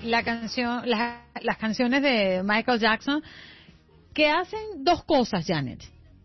la canción, las canciones de Michael Jackson, que hacen dos cosas, Janet.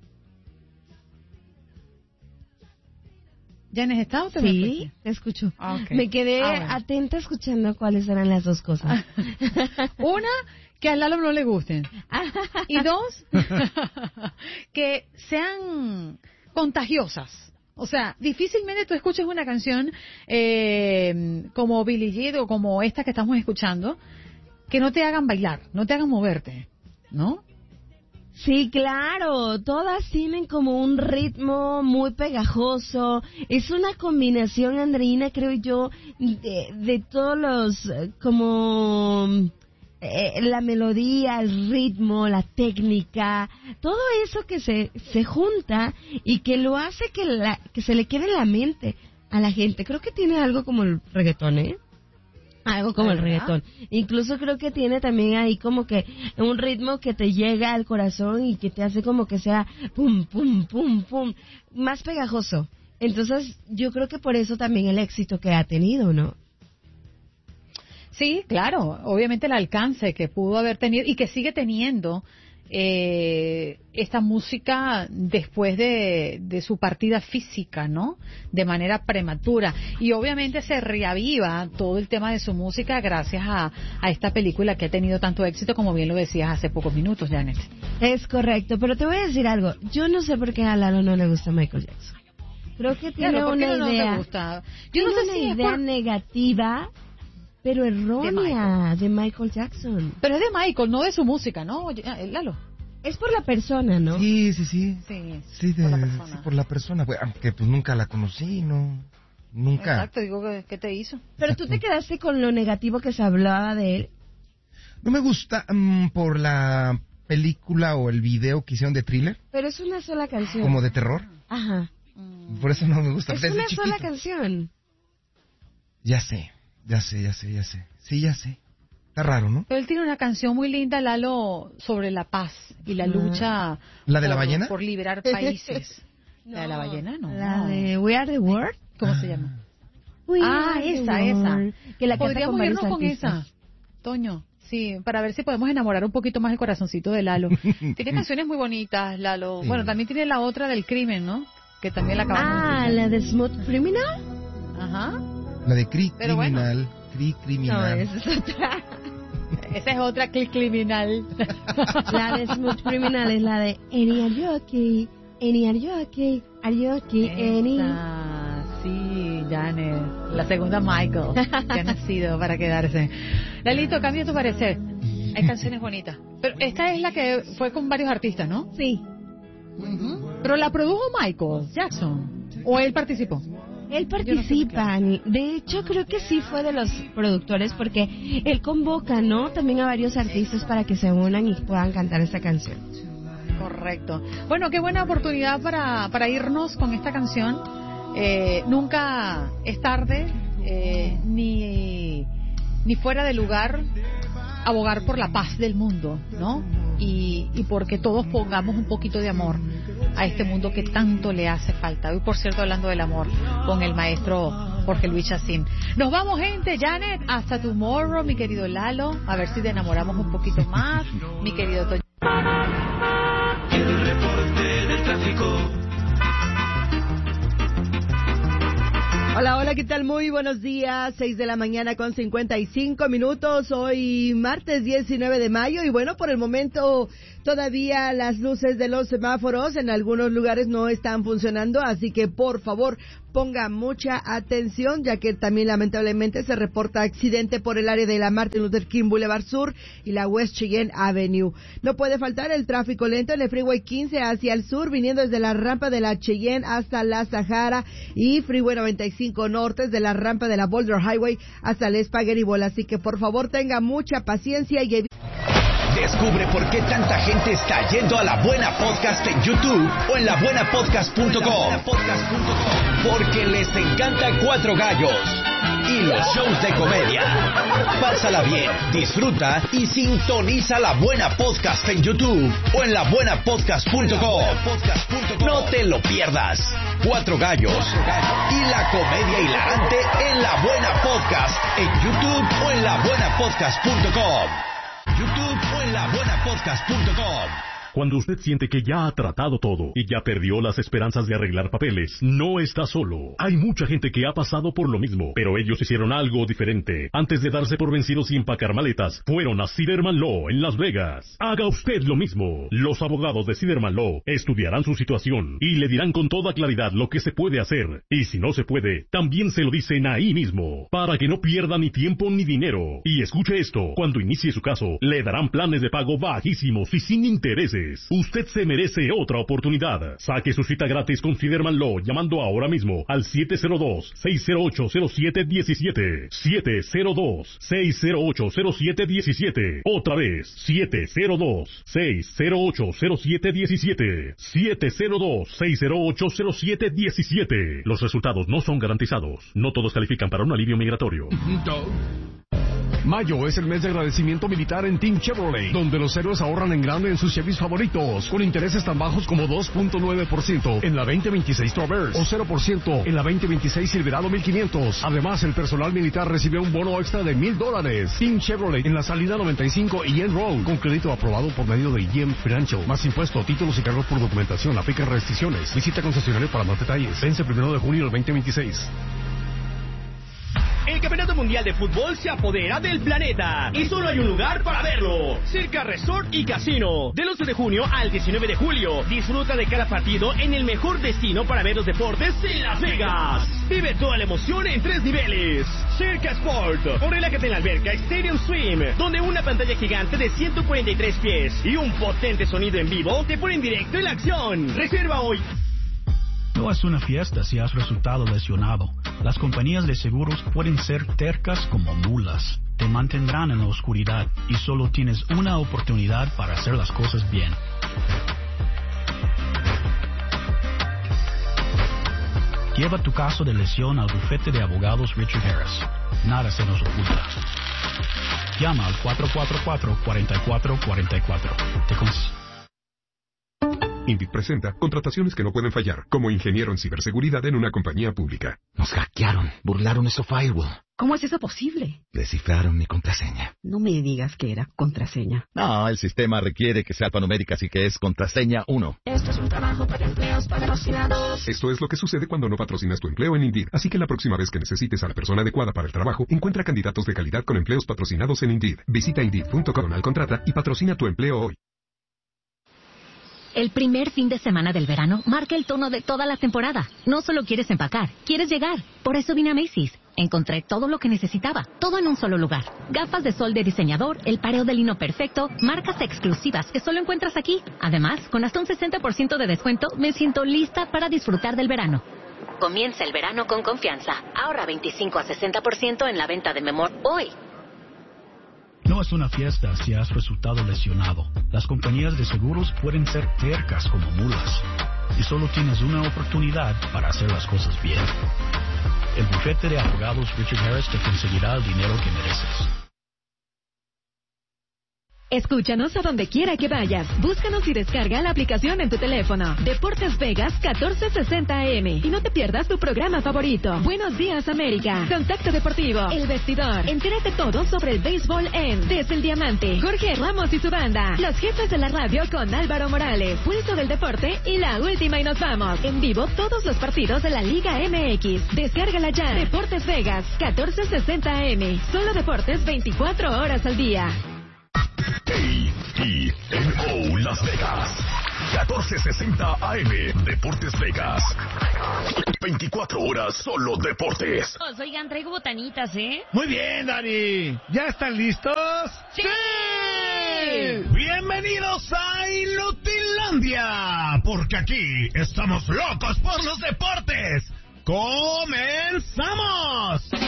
¿Janet está o te me fuiste? Sí, te escucho. Okay. Me quedé atenta escuchando cuáles eran las dos cosas. Una, que a Lalo no le gusten. Y dos, que sean contagiosas. O sea, difícilmente tú escuches una canción como Billie Jean o como esta que estamos escuchando, que no te hagan bailar, no te hagan moverte, ¿no? Sí, claro, todas tienen como un ritmo muy pegajoso. Es una combinación, Andreina, creo yo, de todos los, como la melodía, el ritmo, la técnica, todo eso que se junta y que lo hace que se le quede en la mente a la gente. Creo que tiene algo como el reggaetón, ¿eh? Algo como el reggaetón. Incluso creo que tiene también ahí como que un ritmo que te llega al corazón y que te hace como que sea pum, pum, pum, pum, más pegajoso. Entonces yo creo que por eso también el éxito que ha tenido, ¿no? Sí, claro, obviamente el alcance que pudo haber tenido y que sigue teniendo esta música después de su partida física, ¿no? De manera prematura. Y obviamente se reaviva todo el tema de su música gracias a esta película que ha tenido tanto éxito, como bien lo decías hace pocos minutos, Janet. Es correcto, pero te voy a decir algo. Yo no sé por qué a Lalo no le gusta Michael Jackson. Creo que tiene una idea. Yo no sé si es idea negativa, pero errónea de Michael Jackson. Pero es de Michael, no de su música, ¿no, Lalo? Es por la persona, ¿no? Sí, por la persona. Aunque pues nunca la conocí, ¿no? Nunca. Exacto, digo, ¿qué te hizo? Pero tú te quedaste con lo negativo que se hablaba de él. No me gusta por la película o el video que hicieron de Thriller. Pero es una sola canción. Como de terror. Ajá. Por eso no me gusta. Es una sola canción. Ya sé. Sí, ya sé. Está raro, ¿no? Pero él tiene una canción muy linda, Lalo, sobre la paz y la lucha. ¿La de la ballena? Por liberar países. No, ¿La de la ballena? No. La de We Are the World. ¿Cómo se llama? Esa. Que la podríamos irnos con esa, Toño. Sí, para ver si podemos enamorar un poquito más el corazoncito de Lalo. Tiene canciones muy bonitas, Lalo. Sí. Bueno, también tiene la otra del crimen, ¿no? Que también la acabamos de escuchar. ¿La de Smooth Criminal? Ajá. La de Criminal. No, esa es otra. Esa es otra criminal. La de Smooth Criminal es la de Annie, are you okay? Annie, are you okay? Are you okay, Annie? Sí, Janet. La segunda Michael, que ha nacido para quedarse. Lalito, cambia tu parecer. Hay canciones bonitas. Pero esta es la que fue con varios artistas, ¿no? Sí. Pero la produjo Michael Jackson. ¿O él participó? Él participa, de hecho creo que sí fue de los productores porque él convoca, ¿no? También a varios artistas para que se unan y puedan cantar esta canción. Correcto. Bueno, qué buena oportunidad para irnos con esta canción. Nunca es tarde ni fuera de lugar abogar por la paz del mundo, ¿no? Y porque todos pongamos un poquito de amor a este mundo que tanto le hace falta. Hoy, por cierto, hablando del amor con el maestro Jorge Luis Chacín. Nos vamos, gente. Janet, hasta tomorrow, mi querido Lalo. A ver si te enamoramos un poquito más, mi querido Toño. El reporte del tráfico. Hola, ¿qué tal? Muy buenos días, 6 de la mañana con 55 minutos, hoy martes 19 de mayo, y bueno, por el momento todavía las luces de los semáforos en algunos lugares no están funcionando, así que por favor ponga mucha atención, ya que también lamentablemente se reporta accidente por el área de la Martin Luther King Boulevard Sur y la West Cheyenne Avenue. No puede faltar el tráfico lento en el Freeway 15 hacia el sur, viniendo desde la rampa de la Cheyenne hasta la Sahara, y Freeway 95 Norte desde la rampa de la Boulder Highway hasta el Spaghetti Bowl, así que por favor tenga mucha paciencia y descubre por qué tanta gente está yendo a La Buena Podcast en YouTube o en labuenapodcast.com. Porque les encanta Cuatro Gallos. y los shows de comedia. Pásala bien, disfruta y sintoniza La Buena Podcast en YouTube o en labuenapodcast.com. No te lo pierdas. 4 gallos y la comedia hilarante en La Buena Podcast en YouTube o en labuenapodcast.com. YouTube o en labuenapodcast.com. Cuando usted siente que ya ha tratado todo y ya perdió las esperanzas de arreglar papeles, no está solo. Hay mucha gente que ha pasado por lo mismo, pero ellos hicieron algo diferente. Antes de darse por vencidos y empacar maletas, fueron a Siderman Law en Las Vegas. Haga usted lo mismo. Los abogados de Siderman Law estudiarán su situación y le dirán con toda claridad lo que se puede hacer. Y si no se puede, también se lo dicen ahí mismo, para que no pierda ni tiempo ni dinero. Y escuche esto, cuando inicie su caso, le darán planes de pago bajísimos y sin intereses. Usted se merece otra oportunidad. Saque su cita gratis con Siderman Law llamando ahora mismo al 702-608-0717. 702-608-0717. Otra vez, 702-608-0717. 702-608-0717. Los resultados no son garantizados. No todos califican para un alivio migratorio. Mayo es el mes de agradecimiento militar en Team Chevrolet, donde los héroes ahorran en grande en sus Chevys favoritos, con intereses tan bajos como 2.9% en la 2026 Traverse o 0% en la 2026 Silverado 1500. Además, el personal militar recibe un bono extra de $1,000. Team Chevrolet en la salida 95 y en Road, con crédito aprobado por medio de GM Financial. Más impuesto, títulos y cargos por documentación, aplican restricciones. Visita concesionario para más detalles. Vence el 1 de junio del 2026. El Campeonato Mundial de Fútbol se apodera del planeta y solo hay un lugar para verlo: Circa Resort y Casino. Del 11 de junio al 19 de julio, disfruta de cada partido en el mejor destino para ver los deportes en Las Vegas. Vive toda la emoción en 3 niveles. Circa Sport, o relájate en la alberca Stadium Swim, donde una pantalla gigante de 143 pies y un potente sonido en vivo te ponen directo en la acción. Reserva hoy. No es una fiesta si has resultado lesionado. Las compañías de seguros pueden ser tercas como mulas. Te mantendrán en la oscuridad y solo tienes una oportunidad para hacer las cosas bien. Lleva tu caso de lesión al bufete de abogados Richard Harris. Nada se nos oculta. Llama al 444-4444. Indeed presenta contrataciones que no pueden fallar, como ingeniero en ciberseguridad en una compañía pública. Nos hackearon, burlaron nuestro firewall. ¿Cómo es eso posible? Descifraron mi contraseña. No me digas que era contraseña. No, el sistema requiere que sea alfanumérica, así que es contraseña 1. Esto es un trabajo para empleos patrocinados. Esto es lo que sucede cuando no patrocinas tu empleo en Indeed. Así que la próxima vez que necesites a la persona adecuada para el trabajo, encuentra candidatos de calidad con empleos patrocinados en Indeed. Visita Indeed.com al contrata y patrocina tu empleo hoy. El primer fin de semana del verano marca el tono de toda la temporada. No solo quieres empacar, quieres llegar. Por eso vine a Macy's. Encontré todo lo que necesitaba, todo en un solo lugar. Gafas de sol de diseñador, el pareo de lino perfecto, marcas exclusivas que solo encuentras aquí. Además, con hasta un 60% de descuento, me siento lista para disfrutar del verano. Comienza el verano con confianza. Ahorra 25 a 60% en la venta de Memor hoy. No es una fiesta si has resultado lesionado. Las compañías de seguros pueden ser tercas como mulas. Y solo tienes una oportunidad para hacer las cosas bien. El bufete de abogados Richard Harris te conseguirá el dinero que mereces. Escúchanos a donde quiera que vayas. Búscanos y descarga la aplicación en tu teléfono. Deportes Vegas 1460 AM. Y no te pierdas tu programa favorito. Buenos Días América. Contacto Deportivo. El Vestidor. Entérate todo sobre el béisbol en Desde el Diamante. Jorge Ramos y su banda. Los jefes de la radio con Álvaro Morales. Pulso del deporte y la última y nos vamos. En vivo todos los partidos de la Liga MX. Descárgala ya. Deportes Vegas 1460 AM. Solo deportes 24 horas al día. KENO Las Vegas 1460 AM Deportes Vegas 24 horas solo deportes. Oigan, traigo botanitas, ¿eh? Muy bien, Dani. ¿Ya están listos? ¡Sí! Bienvenidos a Inutilandia, porque aquí estamos locos por los deportes. ¡Comenzamos!